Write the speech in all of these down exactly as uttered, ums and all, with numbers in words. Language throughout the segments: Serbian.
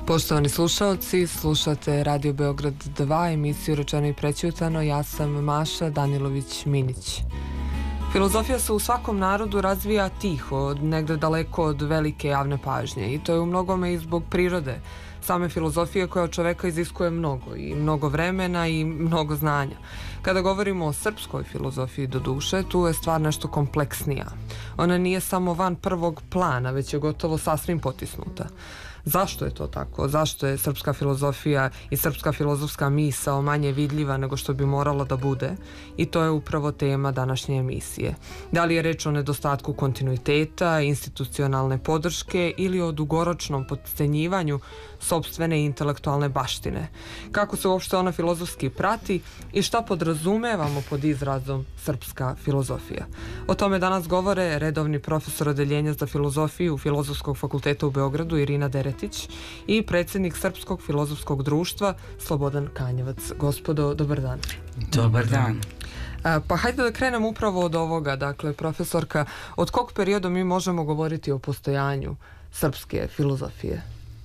Poštovani slušalci, slušate Radio Beograd dva, emisiju Rečeno i prećutano. Ja sam Maša Danilović-Minić. Filozofija se u svakom narodu razvija tiho, negde daleko od velike javne pažnje, i to je u mnogome i zbog prirode same filozofije koja od čoveka iziskuje mnogo, i mnogo vremena i mnogo znanja. Kada govorimo o srpskoj filozofiji, do duše, tu je stvar nešto kompleksnija. Ona nije samo van prvog plana, već je gotovo sasvim potisnuta. Zašto je to tako? Zašto je srpska filozofija i srpska filozofska misao manje vidljiva nego što bi moralo da bude? I to je upravo tema današnje emisije. Da li je reč o nedostatku kontinuiteta, institucionalne podrške ili o dugoročnom potcenjivanju sopstvene intelektualne baštine? Kako se uopšte ona filozofski prati i šta podrazumevamo pod izrazom srpska filozofija? O tome danas govore redovni profesor odeljenja za filozofiju Filozofskog fakulteta u Beogradu Irina Deretić i predsjednik Srpskog filozofskog društva Slobodan Kanjevac. Gospodo, dobar dan. Dobar dan. Pa hajde da krenemo upravo od ovoga. Dakle, profesorka, od kog perioda mi možemo govoriti o postojanju srpske filozofije?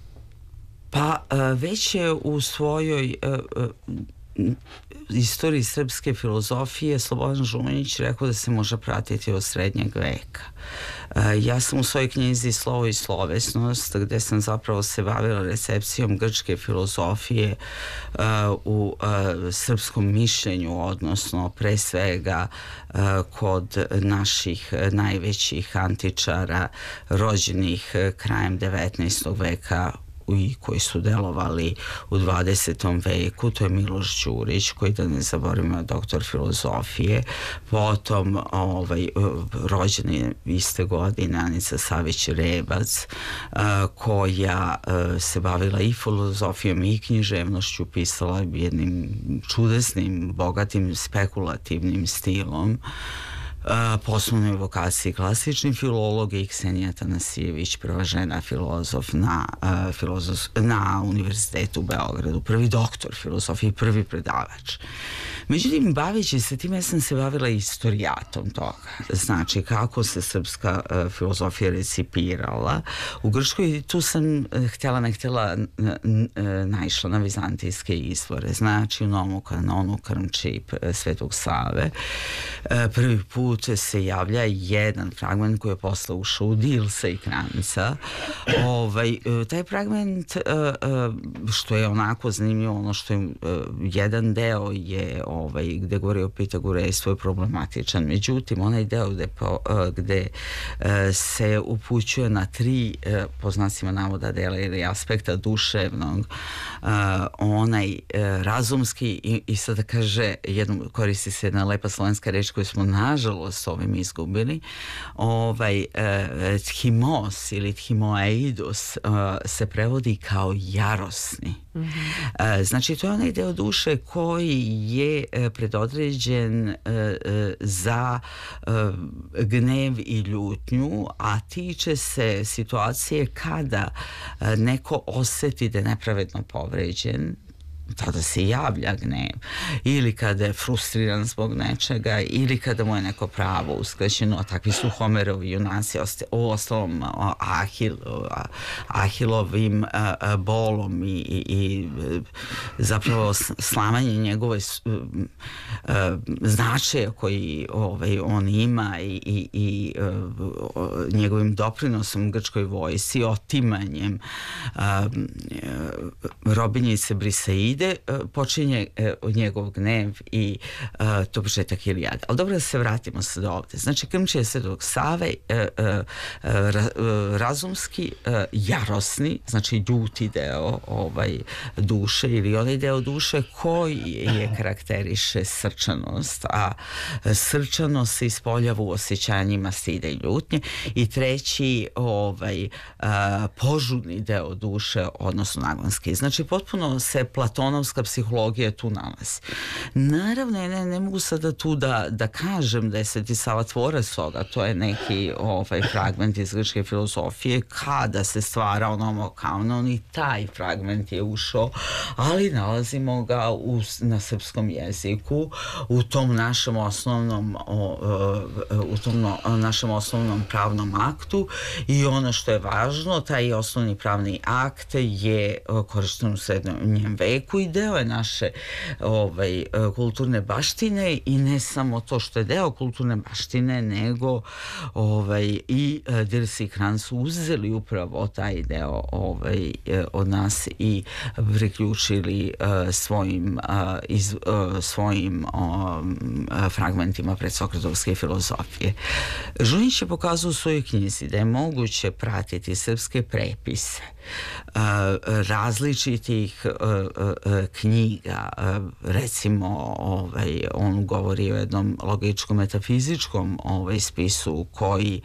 Pa već je u svojoj istoriji srpske filozofije Slobodan Žunjić rekao da se može pratiti od srednjeg veka. Ja sam u svojoj knjizi Slovo i slovesnost, gde sam zapravo se bavila recepcijom grčke filozofije u srpskom mišljenju, odnosno pre svega kod naših najvećih antičara rođenih krajem devetnaestog veka i koji su delovali u dvadesetom veku. To je Miloš Đurić, koji, da ne zaboravimo, doktor filozofije, potom ovaj, rođeni iste godine Anica Savić-Rebac, koja se bavila i filozofijom i književnošću, pisala jednim čudesnim, bogatim, spekulativnim stilom. Poslovnoj evokaciji klasični filolog i Ksenija Tanasijević, prva žena filozof na, filozof, na Univerzitetu u Beogradu, prvi doktor filozofije, prvi predavač. Međutim, baveći se time, ja sam se bavila istorijatom toga. Znači, kako se srpska uh, filozofija recipirala u Grčkoj. Tu sam uh, htjela ne htjela uh, naišla na vizantijske izvore. Znači, u Novom kanonu Krmčip uh, Svetog Save uh, prvi put se javlja jedan fragment koji je posle ušao u Dilsa i Kranca. Ovaj, uh, taj fragment, uh, uh, što je onako zanimljivo, ono što je uh, jedan deo je ovaj, gde govori o pitagorejstvu je problematičan. Međutim, onaj deo gde, po, gde uh, se upućuje na tri, uh, po znacima navoda, dela ili aspekta duševnog, uh, onaj uh, razumski i, i sada kaže, jednom, koristi se jedna lepa slovenska reč koju smo nažalost ovim izgubili, ovaj, uh, thimos ili thimoeidus uh, se prevodi kao jarosni. Mm-hmm. Uh, znači, to je onaj deo duše koji je predodređen za gnev i ljutnju, a tiče se situacije kada neko osjeti da je nepravedno povređen, tada se javlja gnev, ili kada je frustriran zbog nečega, ili kada mu je neko pravo uskraćeno, a takvi su Homerovi junaci, o ostalom Ahil, Ahilovim bolom i, i, i zapravo slavanje njegove značaja koji ovaj, on ima i, i, i njegovim doprinosom grčkoj vojsci, otimanjem robinjice Briseide, ide, počinje uh, njegov gnev i uh, to početak Ilijade. Ali dobro, da se vratimo sad ovde. Znači, Krmčije Svetog Save, uh, uh, ra, uh, razumski, uh, jarosni, znači ljuti deo ovaj, duše ili onaj deo duše koji je karakteriše srčanost, a srčanost se ispoljava u osjećanjima stida i ljutnje. I treći, ovaj, uh, požudni deo duše, odnosno nagonski. Znači, potpuno se Platon platonovska psihologija tu nalazi. Naravno, ne, ne mogu sada tu da, da kažem da je Sveti Sava tvorac toga, to je neki ovaj, fragment iz grčke filozofije, kada se stvara ono kanon i taj fragment je ušao, ali nalazimo ga u, na srpskom jeziku, u tom našem osnovnom o, u tom no, našem osnovnom pravnom aktu i ono što je važno, taj osnovni pravni akt je korišten u srednjem veku i deo je naše ovaj, kulturne baštine i ne samo to što je deo kulturne baštine, nego ovaj, i Dirks i Kran su uzeli upravo taj deo ovaj, od nas i priključili uh, svojim, uh, iz, uh, svojim um, fragmentima predsokratovske filozofije. Žunić je pokazao u svojoj knjizi da je moguće pratiti srpske prepise uh, različitih uh, uh, knjiga, uh, recimo ovaj, on govori o jednom logičko-metafizičkom ovaj, spisu koji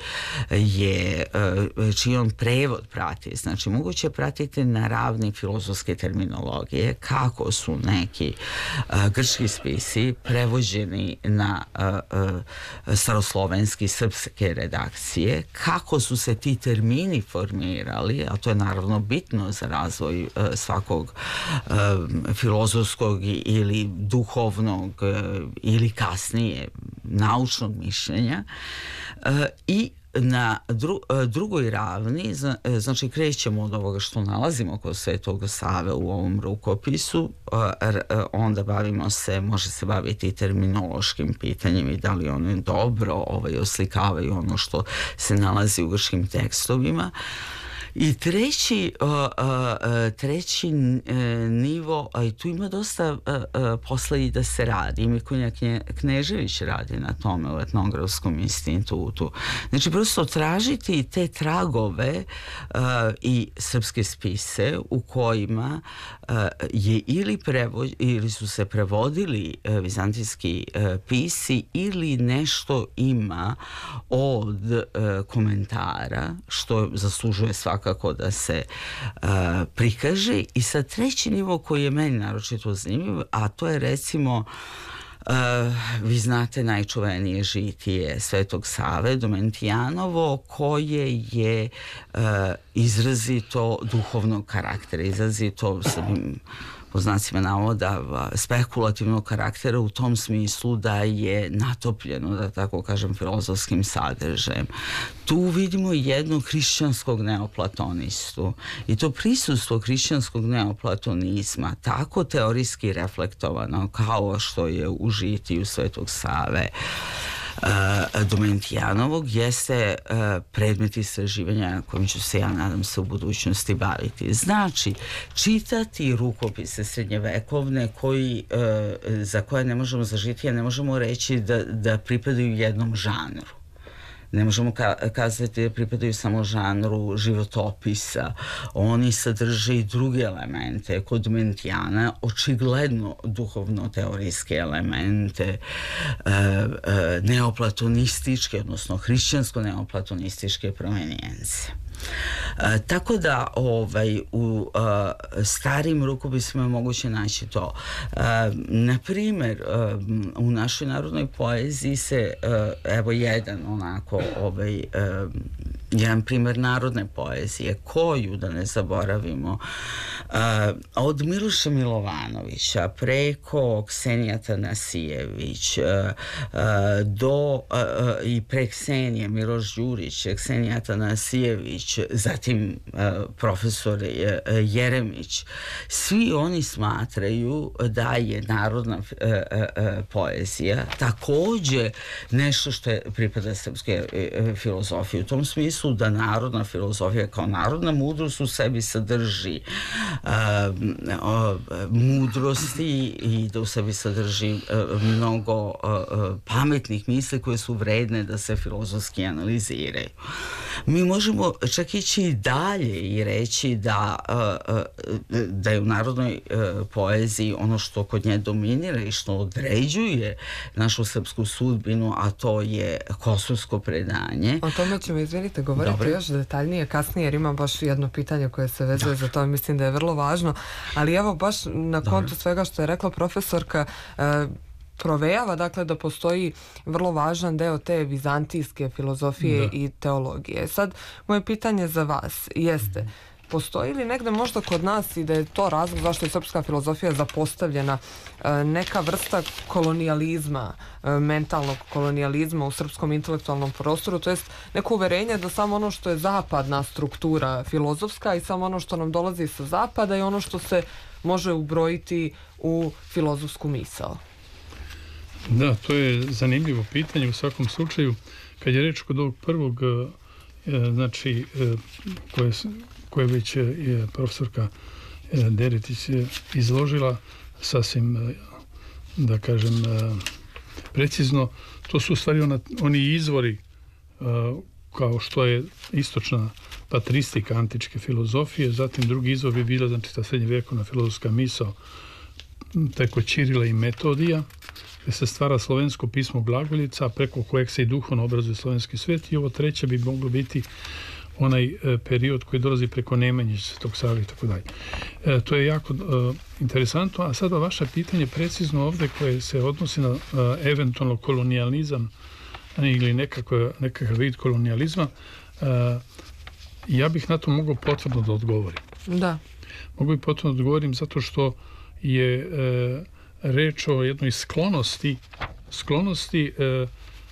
je, uh, čiji on prevod prati, znači moguće pratiti na ravni filozofske terminologije kako su neki uh, grčki spisi prevođeni na uh, uh, staroslovenski srpske redakcije, kako su se ti termini formirali, a to je naravno bitno za razvoj uh, svakog uh, filozofskog ili duhovnog uh, ili kasnije naučnog mišljenja uh, i na dru, drugoj ravni, znači krećemo od ovoga što nalazimo kod Svetog Save u ovom rukopisu, onda bavimo se, može se baviti terminološkim pitanjem i da li one dobro ovaj, oslikavaju ono što se nalazi u grčkim tekstovima. I treći, uh, uh, treći uh, nivo, a i tu ima dosta uh, uh, posla i da se radi. Mikonja Knje, Knežević radi na tome u Etnografskom institutu. Znači, prosto tražiti te tragove uh, i srpske spise u kojima uh, je ili, prevod, ili su se prevodili uh, vizantijski uh, pisi ili nešto ima od uh, komentara, što zaslužuje svakako kako da se uh, prikaže. I sad treći nivo koji je meni naročito zanimljiv, a to je recimo Uh, vi znate najčuvenije žitije Svetog Save, Domentijanovo, koje je uh, izrazito duhovnog karaktera, izrazito po znacima navoda spekulativnog karaktera u tom smislu da je natopljeno, da tako kažem, filozofskim sadržajem. Tu vidimo jednog hrišćanskog neoplatonistu i to prisustvo hrišćanskog neoplatonizma tako teorijski reflektovano kao što je u žitiju Svetog Save Uh, Domentijanovog jeste uh, predmet istraživanja kojim ću se, ja nadam se, u budućnosti baviti. Znači, čitati rukopise srednjevekovne koji, uh, za koje ne možemo zažiti, a ne možemo reći da, da pripadaju jednom žanru. Ne možemo ka- kazati da pripadaju samo žanru životopisa. Oni sadrže i druge elemente. Kod Domentijana očigledno duhovno-teorijske elemente, e, e, neoplatonističke, odnosno hrišćansko-neoplatonističke provenijence. E, tako da ovaj, u e, starim rukopisima je moguće naći to. E, na primjer, e, u našoj narodnoj poeziji se, e, evo jedan onako, ovaj, e, jedan primjer narodne poezije, koju, da ne zaboravimo, e, od Miloša Milovanovića preko Ksenije Atanasijević e, e, do e, i pre Ksenije Miloš Đurić, Ksenija Atanasijević, zatim uh, profesor uh, Jeremić, svi oni smatraju da je narodna uh, uh, poezija takođe nešto što je pripada srpske uh, filozofije. U tom smislu da narodna filozofija kao narodna mudrost u sebi sadrži uh, uh, mudrosti i da u sebi sadrži uh, mnogo uh, pametnih misli koje su vredne da se filozofski analiziraju. Mi možemo čak ići i dalje i reći da, da je u narodnoj poeziji ono što kod nje dominira i što određuje našu srpsku sudbinu, a to je kosovsko predanje. O tome ćemo, izvinite, govoriti Dobre. još detaljnije kasnije, jer imam baš jedno pitanje koje se vezuje za to, mislim da je vrlo važno, ali evo baš na kontu Dobre. svega što je rekla profesorka, provejava dakle da postoji vrlo važan deo te vizantijske filozofije da. i teologije. Sad, moje pitanje za vas jeste, postoji li negde možda kod nas i da je to razlog zašto je srpska filozofija zapostavljena, neka vrsta kolonijalizma, mentalnog kolonijalizma u srpskom intelektualnom prostoru, to jest neko uverenje da samo ono što je zapadna struktura filozofska i samo ono što nam dolazi sa zapada i ono što se može ubrojiti u filozofsku misao? Da, to je zanimljivo pitanje u svakom slučaju. Kad je reč kod ovog prvog, znači, koje, koje već je profesorka Deretić izložila sasvim, da kažem, precizno, to su u stvari ona, oni izvori kao što je istočna patristika antičke filozofije, zatim drugi izvor bi bila, znači, ta srednjevjekovna filozofska misao preko Ćirila i Metodija, gdje se stvara slovensko pismo glagoljica, preko kojeg se i duhovno obrazuje slovenski svijet, i ovo treće bi moglo biti onaj e, period koji dolazi preko Nemanjića, Svetog Save i tako dalje. E, to je jako e, interesantno, a sada vaše pitanje precizno ovdje koje se odnosi na e, eventualno kolonijalizam ili nekako, nekakav vid kolonijalizma, e, ja bih na to mogao potvrdno da odgovorim. Da. Mogu bi potvrdno da odgovorim zato što je e, reč o jednoj sklonosti, sklonosti e,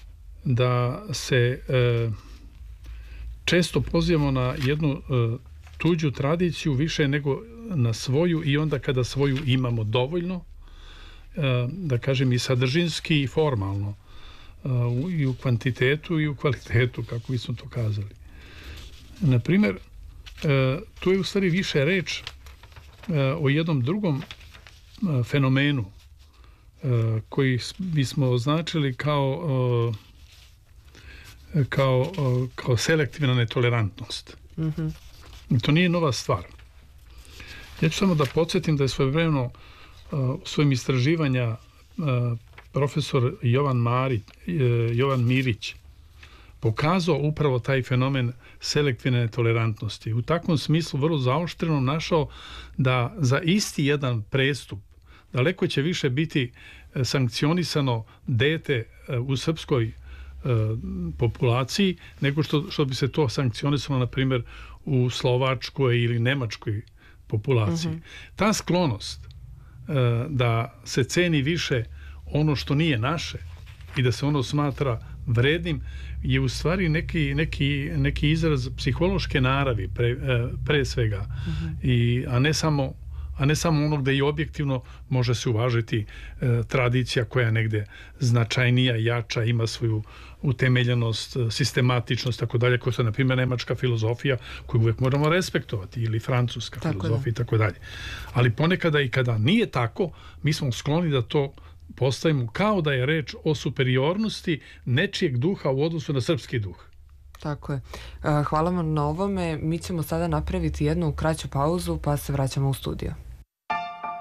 da se e, često pozivamo na jednu e, tuđu tradiciju više nego na svoju, i onda kada svoju imamo dovoljno, e, da kažem i sadržinski i formalno, e, i u kvantitetu i u kvalitetu, kako bismo to kazali. Naprimjer, e, tu je u stvari više reč e, o jednom drugom e, fenomenu koji bismo označili kao kao, kao selektivna netolerantnost. Mm-hmm. I to nije nova stvar. Ja ću samo da podsjetim da je svojevremeno u svojim istraživanja profesor Jovan, Mari, Jovan Mirić pokazao upravo taj fenomen selektivne netolerantnosti. U takvom smislu vrlo zaoštreno našao da za isti jedan prestup daleko će više biti sankcionisano dete u srpskoj populaciji nego što, što bi se to sankcionisalo, na primjer, u slovačkoj ili nemačkoj populaciji. Mm-hmm. Ta sklonost da se ceni više ono što nije naše i da se ono smatra vrednim je u stvari neki, neki, neki izraz psihološke naravi pre, pre svega, mm-hmm. I, a ne samo a ne samo ono gde i objektivno može se uvažiti e, tradicija koja negde značajnija, jača, ima svoju utemeljenost, sistematičnost, tako dalje, kao što je, na primjer, nemačka filozofija koju uvijek moramo respektovati, ili francuska tako filozofija i tako dalje. Ali ponekada i kada nije tako, mi smo skloni da to postavimo kao da je reč o superiornosti nečijeg duha u odnosu na srpski duh. Tako je. Hvala vam na ovome. Mi ćemo sada napraviti jednu kraću pauzu pa se vraćamo u studio.